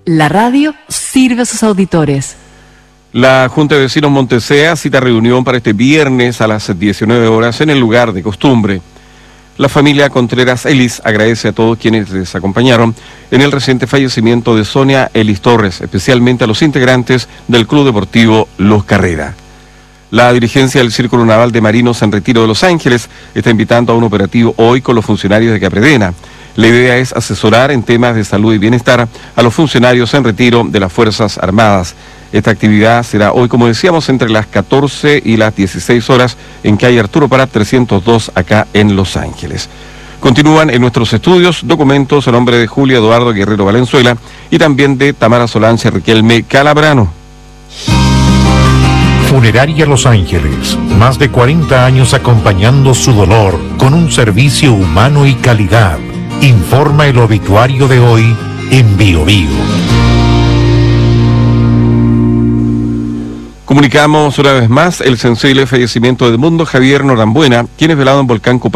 La radio sirve a sus auditores. La Junta de Vecinos Montesea cita reunión para este viernes a las 19 horas en el lugar de costumbre. La familia Contreras Ellis agradece a todos quienes les acompañaron en el reciente fallecimiento de Sonia Ellis Torres, especialmente a los integrantes del Club Deportivo Los Carrera. La dirigencia del Círculo Naval de Marinos en Retiro de Los Ángeles está invitando a un operativo hoy con los funcionarios de Capredena. La idea es asesorar en temas de salud y bienestar a los funcionarios en retiro de las Fuerzas Armadas. Esta actividad será hoy, como decíamos, entre las 14 y las 16 horas en calle Arturo Prat 302 acá en Los Ángeles. Continúan en nuestros estudios documentos a nombre de Julio Eduardo Guerrero Valenzuela y también de Tamara Solange Riquelme Calabrano. Funeraria Los Ángeles, más de 40 años acompañando su dolor con un servicio humano y calidad. Informa el obituario de hoy en Bio Bio. Comunicamos una vez más el sensible fallecimiento de Edmundo Javier Norambuena, quien es velado en Volcán Cupán.